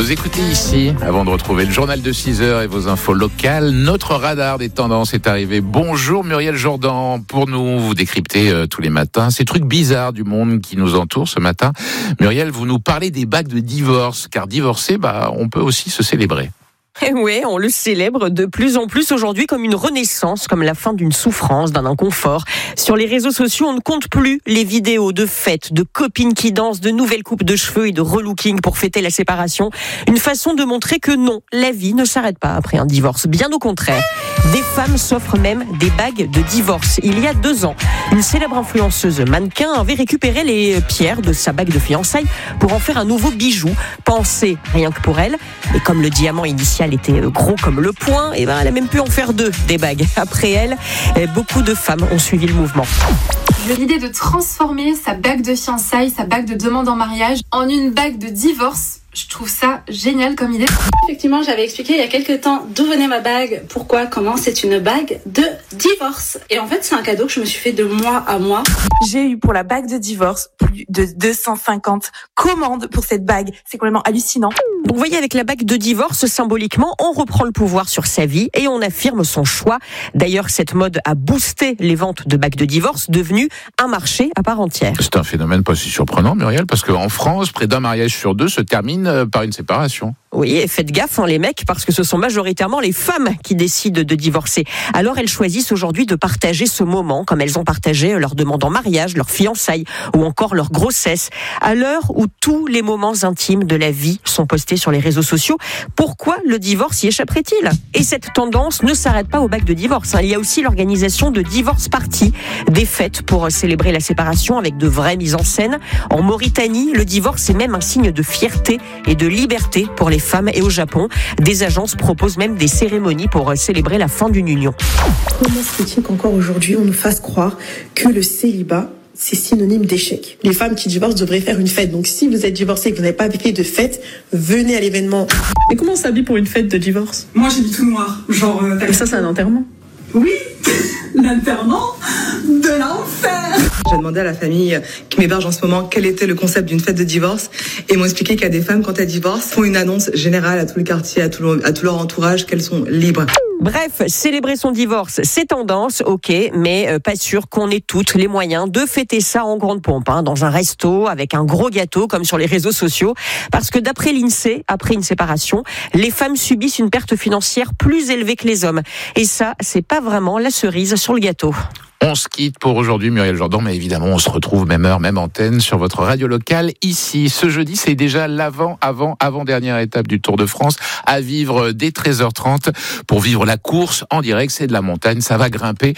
Vous écoutez ici, avant de retrouver le journal de 6h et vos infos locales, notre radar des tendances est arrivé. Bonjour Muriel Jourdan, pour nous, vous décryptez tous les matins ces trucs bizarres du monde qui nous entoure ce matin. Muriel, vous nous parlez des bagues de divorce, car divorcer, on peut aussi se célébrer. Et oui, on le célèbre de plus en plus aujourd'hui comme une renaissance, comme la fin d'une souffrance, d'un inconfort. Sur les réseaux sociaux, on ne compte plus les vidéos de fêtes, de copines qui dansent, de nouvelles coupes de cheveux et de relooking pour fêter la séparation. Une façon de montrer que non, la vie ne s'arrête pas après un divorce. Bien au contraire. Des femmes s'offrent même des bagues de divorce. Il y a 2 ans, une célèbre influenceuse mannequin avait récupéré les pierres de sa bague de fiançailles pour en faire un nouveau bijou, pensé rien que pour elle. Et comme le diamant initial était gros comme le poing, elle a même pu en faire 2 des bagues. Après elle, beaucoup de femmes ont suivi le mouvement. L'idée de transformer sa bague de fiançailles, sa bague de demande en mariage en une bague de divorce, je trouve ça génial comme idée. Effectivement, j'avais expliqué il y a quelques temps d'où venait ma bague, pourquoi, comment. C'est une bague de divorce. Et en fait, c'est un cadeau que je me suis fait de mois à mois. J'ai eu pour la bague de divorce plus de 250 commandes pour cette bague. C'est complètement hallucinant. Vous voyez, avec la bague de divorce, symboliquement, on reprend le pouvoir sur sa vie et on affirme son choix. D'ailleurs, cette mode a boosté les ventes de bagues de divorce, devenu un marché à part entière. C'est un phénomène pas si surprenant, Muriel, parce qu'en France, près d'un mariage sur 2 se termine par une séparation. Oui, et faites gaffe, les mecs, parce que ce sont majoritairement les femmes qui décident de divorcer. Alors elles choisissent aujourd'hui de partager ce moment, comme elles ont partagé leur demande en mariage, leur fiançailles, ou encore leur grossesse. À l'heure où tous les moments intimes de la vie sont postés sur les réseaux sociaux, pourquoi le divorce y échapperait-il ? Et cette tendance ne s'arrête pas aux bagues de divorce. Il y a aussi l'organisation de divorce parties, des fêtes pour célébrer la séparation avec de vraies mises en scène. En Mauritanie, le divorce est même un signe de fierté et de liberté pour les femmes. Et au Japon, des agences proposent même des cérémonies pour célébrer la fin d'une union. Comment se fait-il qu'encore aujourd'hui, on nous fasse croire que le célibat, c'est synonyme d'échec? Les femmes qui divorcent devraient faire une fête. Donc si vous êtes divorcé et que vous n'avez pas fait de fête, venez à l'événement. Mais comment on s'habille pour une fête de divorce? Moi, j'ai du tout noir. Genre, ça, c'est un enterrement. Oui, l'enterrement de l'enfer. J'ai demandé à la famille qui m'héberge en ce moment quel était le concept d'une fête de divorce et ils m'ont expliqué qu'il y a des femmes, quand elles divorcent, font une annonce générale à tout le quartier, à tout leur entourage qu'elles sont libres. Bref, célébrer son divorce, c'est tendance, ok, mais pas sûr qu'on ait toutes les moyens de fêter ça en grande pompe, dans un resto, avec un gros gâteau, comme sur les réseaux sociaux. Parce que d'après l'INSEE, après une séparation, les femmes subissent une perte financière plus élevée que les hommes. Et ça, c'est pas vraiment la cerise sur le gâteau. On se quitte pour aujourd'hui, Muriel Jourdan, mais évidemment, on se retrouve même heure, même antenne sur votre radio locale ici. Ce jeudi, c'est déjà avant-dernière étape du Tour de France à vivre dès 13h30 pour vivre la course en direct. C'est de la montagne, ça va grimper.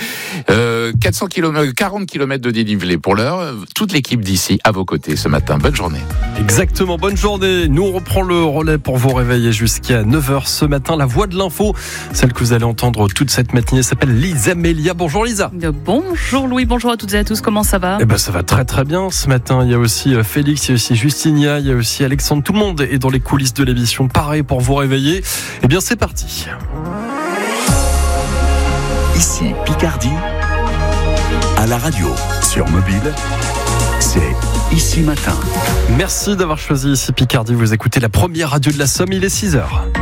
40 km de dénivelé pour l'heure. Toute l'équipe d'ici à vos côtés ce matin. Bonne journée. Exactement, bonne journée. Nous, on reprend le relais pour vous réveiller jusqu'à 9h ce matin. La voix de l'info, celle que vous allez entendre toute cette matinée, s'appelle Lisa Melia. Bonjour Lisa. Bonjour Louis, bonjour à toutes et à tous, comment ça va ? Ça va très très bien ce matin. Il y a aussi Félix, il y a aussi Justinia, il y a aussi Alexandre. Tout le monde est dans les coulisses de l'émission, pareil pour vous réveiller. C'est parti. Ici Picardie, à la radio, sur mobile, c'est Ici Matin. Merci d'avoir choisi Ici Picardie. Vous écoutez la première radio de la Somme, il est 6h.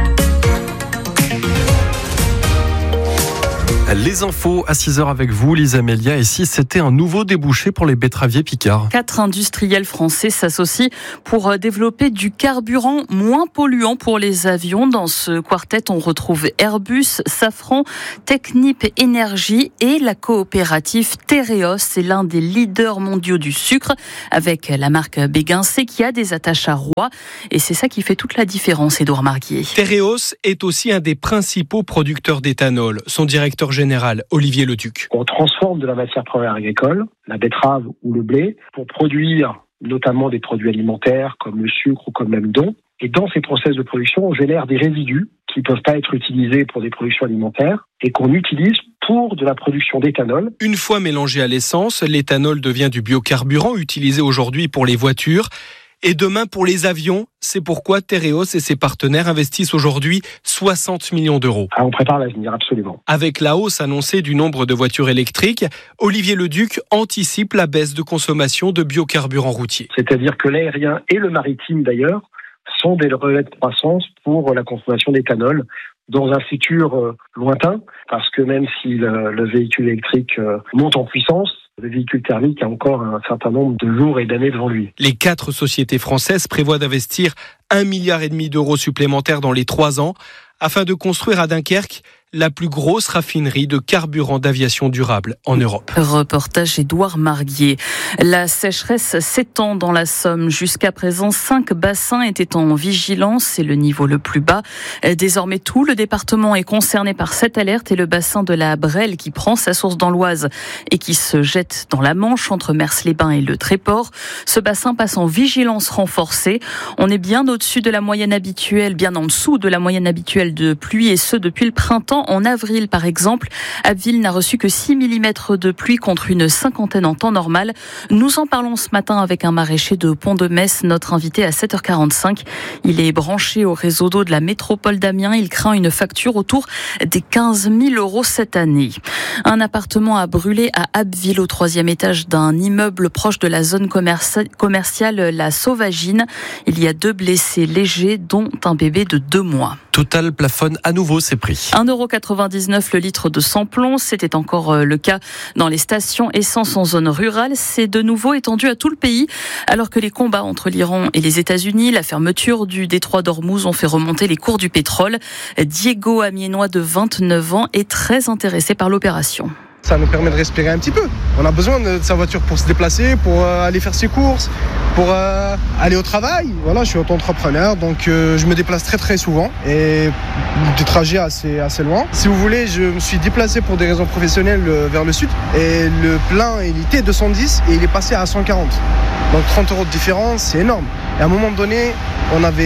Les infos à 6h avec vous, Lisa Melia. Et si c'était un nouveau débouché pour les betteraviers picards ? 4 industriels français s'associent pour développer du carburant moins polluant pour les avions. Dans ce quartet, on retrouve Airbus, Safran, Technip Énergie et la coopérative Tereos. C'est l'un des leaders mondiaux du sucre avec la marque Béguincé qui a des attaches à Roy. Et c'est ça qui fait toute la différence, Édouard Marguier. Tereos est aussi un des principaux producteurs d'éthanol. Son directeur général, Olivier Leduc. On transforme de la matière première agricole, la betterave ou le blé, pour produire notamment des produits alimentaires comme le sucre ou comme l'amidon. Et dans ces process de production, on génère des résidus qui ne peuvent pas être utilisés pour des productions alimentaires et qu'on utilise pour de la production d'éthanol. Une fois mélangé à l'essence, l'éthanol devient du biocarburant utilisé aujourd'hui pour les voitures et demain pour les avions. C'est pourquoi Tereos et ses partenaires investissent aujourd'hui 60 millions d'euros. On prépare l'avenir, absolument. Avec la hausse annoncée du nombre de voitures électriques, Olivier Leduc anticipe la baisse de consommation de biocarburants routiers. C'est-à-dire que l'aérien et le maritime d'ailleurs sont des relais de croissance pour la consommation d'éthanol dans un futur lointain, parce que même si le véhicule électrique monte en puissance, le véhicule thermique a encore un certain nombre de jours et d'années devant lui. Les 4 sociétés françaises prévoient d'investir 1,5 milliard d'euros supplémentaires dans les 3 ans afin de construire à Dunkerque la plus grosse raffinerie de carburant d'aviation durable en Europe. Reportage Édouard Marguier. La sécheresse s'étend dans la Somme. Jusqu'à présent, 5 bassins étaient en vigilance. C'est le niveau le plus bas. Désormais, tout le département est concerné par cette alerte et le bassin de la Brelle qui prend sa source dans l'Oise et qui se jette dans la Manche entre Mers-les-Bains et le Tréport. Ce bassin passe en vigilance renforcée. On est bien au-dessus de la moyenne habituelle, bien en dessous de la moyenne habituelle de pluie et ce depuis le printemps. En avril, par exemple, Abbeville n'a reçu que 6 mm de pluie contre une 50aine en temps normal. Nous en parlons ce matin avec un maraîcher de Pont-de-Metz, notre invité à 7h45. Il est branché au réseau d'eau de la métropole d'Amiens. Il craint une facture autour des 15 000 € cette année. Un appartement a brûlé à Abbeville au 3e étage d'un immeuble proche de la zone commerciale La Sauvagine. Il y a 2 blessés légers, dont un bébé de 2 mois. Total plafonne à nouveau ses prix. 1,99 € le litre de sans-plomb. C'était encore le cas dans les stations essence en zone rurale. C'est de nouveau étendu à tout le pays. Alors que les combats entre l'Iran et les États-Unis, la fermeture du détroit d'Ormuz ont fait remonter les cours du pétrole. Diego Amiénois de 29 ans est très intéressé par l'opération. Ça nous permet de respirer un petit peu. On a besoin de sa voiture pour se déplacer, pour aller faire ses courses, pour aller au travail. Voilà, je suis auto-entrepreneur, donc je me déplace très très souvent et des trajets assez loin. Si vous voulez, je me suis déplacé pour des raisons professionnelles vers le sud et le plein, il était 210 et il est passé à 140. Donc 30 € de différence, c'est énorme. Et à un moment donné, on ne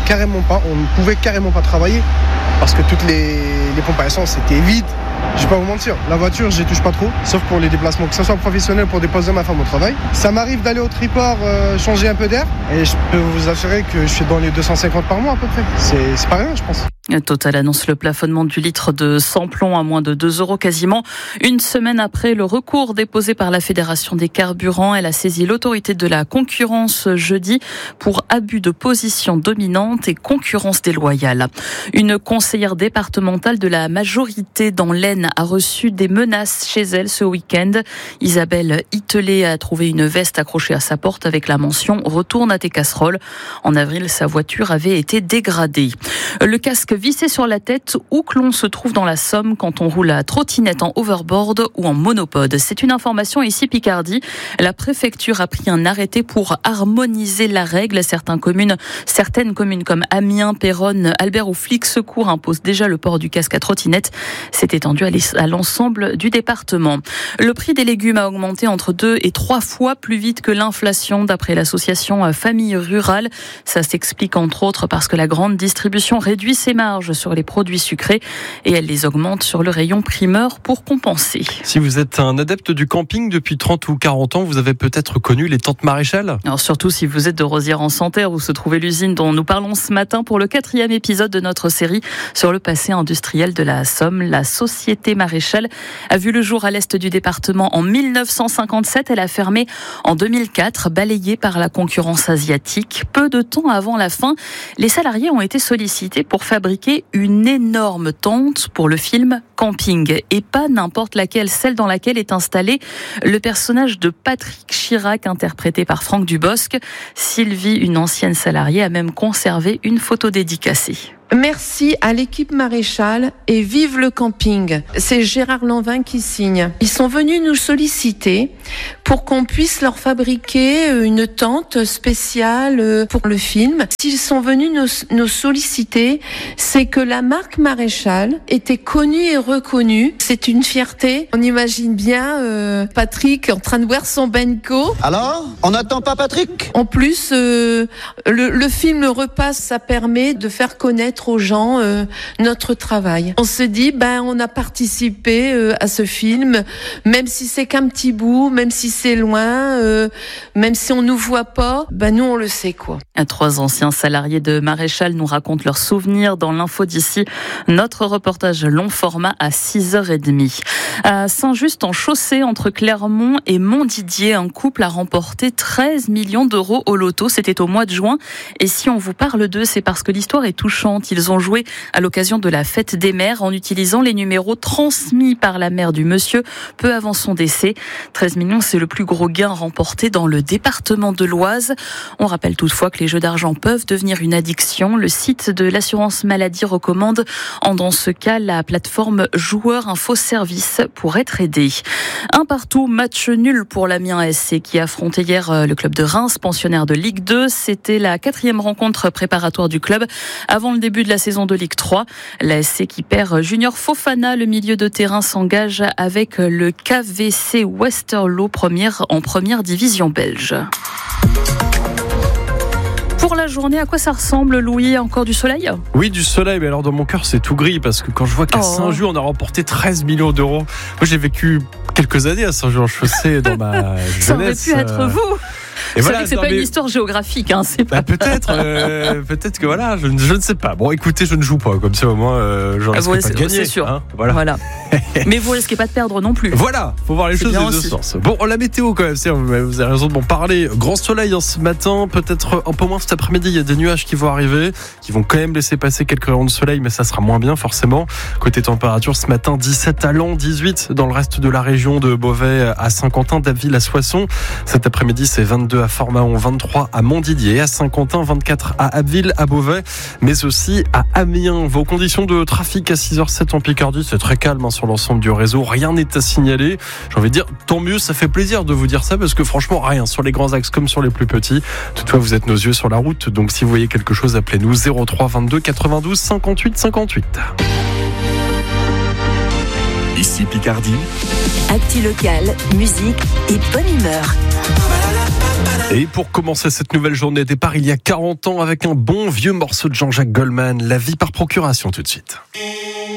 pouvait carrément pas travailler parce que toutes les pompes à essence étaient vides. Je vais pas vous mentir, la voiture, je n'y touche pas trop, sauf pour les déplacements, que ce soit professionnel pour déposer ma femme au travail. Ça m'arrive d'aller au Tréport changer un peu d'air et je peux vous assurer que je suis dans les 250 par mois à peu près. C'est pas rien, je pense. Total annonce le plafonnement du litre de sans-plomb à moins de 2 € quasiment. Une semaine après le recours déposé par la Fédération des carburants, elle a saisi l'autorité de la concurrence jeudi pour abus de position dominante et concurrence déloyale. Une conseillère départementale de la majorité dans l'Aisne a reçu des menaces chez elle ce week-end. Isabelle Itelet a trouvé une veste accrochée à sa porte avec la mention « Retourne à tes casseroles ». En avril, sa voiture avait été dégradée. Le casque vissé sur la tête, où que l'on se trouve dans la Somme quand on roule à trottinette en overboard ou en monopode. C'est une information ici Picardie. La préfecture a pris un arrêté pour harmoniser la règle. Certaines communes comme Amiens, Péronne, Albert ou Flix-Secours imposent déjà le port du casque à trottinette. C'est étendu à l'ensemble du département. Le prix des légumes a augmenté entre 2 et 3 fois plus vite que l'inflation d'après l'association Famille Rurale. Ça s'explique entre autres parce que la grande distribution réduit ses marges sur les produits sucrés et elle les augmente sur le rayon primeur pour compenser. Si vous êtes un adepte du camping depuis 30 ou 40 ans, vous avez peut-être connu les tentes Maréchal. Alors surtout si vous êtes de Rosières-en-Santerre où se trouvait l'usine dont nous parlons ce matin pour le 4e épisode de notre série sur le passé industriel de la Somme. La société Maréchal a vu le jour à l'est du département en 1957. Elle a fermé en 2004, balayée par la concurrence asiatique. Peu de temps avant la fin, les salariés ont été sollicités pour fabriquer une énorme tente pour le film Camping. Et pas n'importe laquelle, celle dans laquelle est installé le personnage de Patrick Chirac, interprété par Franck Dubosc. Sylvie, une ancienne salariée, a même conservé une photo dédicacée. Merci à l'équipe Maréchal et vive le camping. C'est Gérard Lanvin qui signe. Ils sont venus nous solliciter pour qu'on puisse leur fabriquer une tente spéciale pour le film. S'ils sont venus nous solliciter, c'est que la marque Maréchal était connue et reconnue. C'est une fierté. On imagine bien Patrick en train de boire son Benko. Alors, on n'attend pas Patrick ? En plus, le film repasse, ça permet de faire connaître aux gens notre travail. On se dit, on a participé à ce film, même si c'est qu'un petit bout, même si c'est loin, même si on nous voit pas, nous on le sait quoi. 3 anciens salariés de Maréchal nous racontent leurs souvenirs dans l'info d'ici. Notre reportage long format à 6h30. À Saint-Just-en-Chaussée, entre Clermont et Montdidier, un couple a remporté 13 millions d'euros au loto. C'était au mois de juin. Et si on vous parle d'eux, c'est parce que l'histoire est touchante. Ils ont joué à l'occasion de la fête des mères en utilisant les numéros transmis par la mère du monsieur peu avant son décès. 13 millions, c'est le plus gros gain remporté dans le département de l'Oise. On rappelle toutefois que les jeux d'argent peuvent devenir une addiction. Le site de l'assurance maladie recommande, dans ce cas, la plateforme Joueur Info Service pour être aidé. 1-1, match nul pour l'Amiens SC qui affrontait hier le club de Reims, pensionnaire de Ligue 2. C'était la 4e rencontre préparatoire du club avant le début de la saison de Ligue 3. La SC qui perd Junior Fofana, le milieu de terrain, s'engage avec le KVC Westerlo en première division belge. Pour la journée, à quoi ça ressemble, Louis? Encore du soleil? Oui, du soleil, mais alors dans mon cœur c'est tout gris parce que quand je vois qu'à Saint-Just on a remporté 13 millions d'euros. Moi j'ai vécu quelques années à Saint-Just-en-Chaussée dans ma jeunesse. Ça aurait pu être vous. Et c'est vrai que c'est pas une histoire géographique, c'est pas. Peut-être que voilà, je ne sais pas. Bon, écoutez, je ne joue pas, comme ça au moins, je risque pas de gagner. C'est sûr. Hein, voilà. Mais vous risquez pas de perdre non plus. Voilà, faut voir les choses des deux sens. Bon, la météo quand même, vous avez raison de m'en parler. Grand soleil ce matin, peut-être un peu moins cet après-midi. Il y a des nuages qui vont arriver, qui vont quand même laisser passer quelques rayons de soleil, mais ça sera moins bien forcément. Côté température, ce matin, 17 à Laon, 18 dans le reste de la région de Beauvais à Saint-Quentin, d'Abbeville à Soissons. Cet après-midi, c'est 22 à Fort-Mahon, 23 à Montdidier, à Saint-Quentin, 24 à Abbeville, à Beauvais, mais aussi à Amiens. Vos conditions de trafic à 6h07 en Picardie, c'est très calme sur l'ensemble du réseau. Rien n'est à signaler. J'ai envie de dire, tant mieux, ça fait plaisir de vous dire ça parce que franchement, rien sur les grands axes comme sur les plus petits. Toutefois, vous êtes nos yeux sur la route, donc si vous voyez quelque chose, appelez-nous 03 22 92 58 58. Ici Picardie. Actu locale, musique et bonne humeur. Et pour commencer cette nouvelle journée, départ il y a 40 ans avec un bon vieux morceau de Jean-Jacques Goldman, La vie par procuration tout de suite.